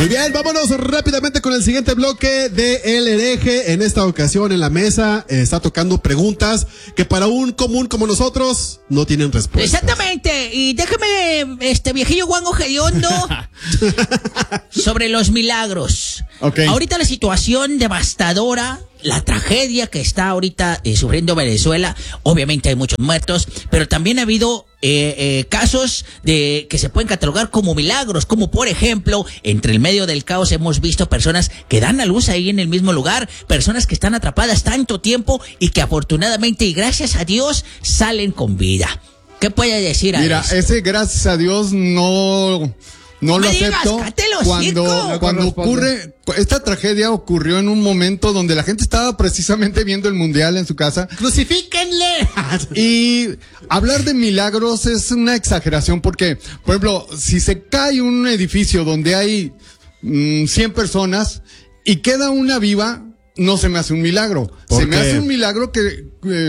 Muy bien, vámonos rápidamente con el siguiente bloque de El Hereje. En esta ocasión en la mesa está tocando preguntas que para un común como nosotros no tienen respuesta. Exactamente, y déjame, viejillo guango hediondo, sobre los milagros. Okay. Ahorita la situación devastadora, la tragedia que está ahorita sufriendo Venezuela, obviamente hay muchos muertos, pero también ha habido casos de que se pueden catalogar como milagros, como por ejemplo, entre el medio del caos hemos visto personas que dan a luz ahí en el mismo lugar, personas que están atrapadas tanto tiempo y que afortunadamente y gracias a Dios salen con vida. ¿Qué puede decir a Mira, eso? ese gracias a Dios no lo acepto. Cuando ocurre, esta tragedia ocurrió en un momento donde la gente estaba precisamente viendo el mundial en su casa. ¡Crucifíquenle! Y hablar de milagros es una exageración porque, por ejemplo, si se cae un edificio donde hay 100 personas y queda una viva, no se me hace un milagro. Se me hace un milagro que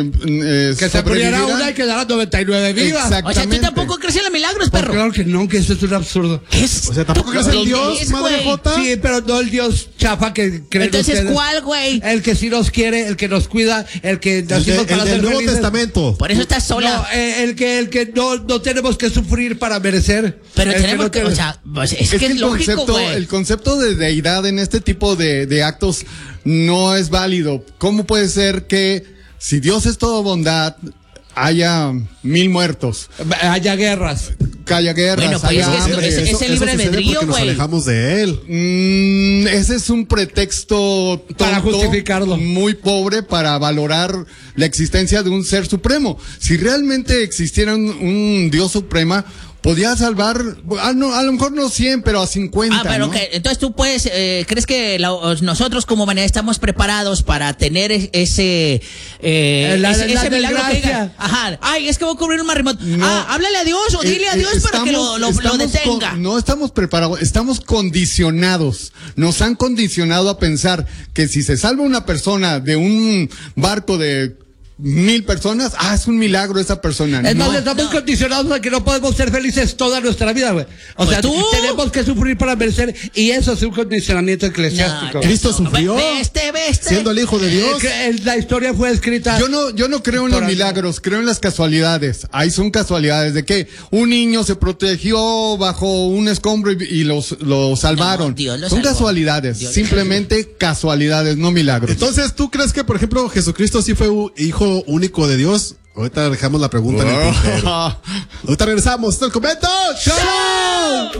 se muriera una y quedara 99 vivas. O sea, tú tampoco crees en los milagros, perro. Claro que no, que eso es un absurdo. ¿Qué es? O sea, tampoco crees en Dios, madre Jota. Sí, pero no el Dios chafa que creen Entonces, ustedes. ¿cuál, güey? El que sí nos quiere, el que nos cuida, el que nacimos para El ser del Nuevo felices. Testamento. Por eso estás sola. No, el que no tenemos que sufrir para merecer. Pero El tenemos que, no o sea, es que es lógico, güey. el concepto de deidad en este tipo de actos no es válido. ¿Cómo puede ser que si Dios es toda bondad, haya 1000 muertos? Haya guerras. Haya guerras, Bueno, pues haya es que hambre. es el libre sucede albedrío, porque nos güey. alejamos de él. Ese es un pretexto Para justificarlo. muy pobre para valorar la existencia de un ser supremo. Si realmente existiera un Dios suprema, podía salvar, a lo mejor no 100, pero a 50. Pero ¿no? que, entonces tú puedes, ¿crees que nosotros como humanidad estamos preparados para tener ese milagro que diga? Ajá, ay, es que va a ocurrir un maremoto. No. Háblale a Dios o dile a Dios para que lo detenga. No estamos preparados, estamos condicionados. Nos han condicionado a pensar que si se salva una persona de un barco de 1000 personas, es un milagro esa persona. Entonces estamos condicionados a que no podemos ser felices toda nuestra vida, güey. O sea, tenemos que sufrir para merecer, y eso es un condicionamiento eclesiástico. Cristo sufrió siendo el Hijo de Dios. La historia fue escrita. Yo no creo en los milagros, creo en las casualidades. Ahí son casualidades de que un niño se protegió bajo un escombro y lo salvaron. No, Dios lo son salvó. casualidades, simplemente casualidades, no milagros. Entonces, ¿tú crees que, por ejemplo, Jesucristo sí fue hijo único de Dios? Ahorita dejamos la pregunta en el tintero. Ahorita regresamos. ¡Esto es el Comento! ¡Chao!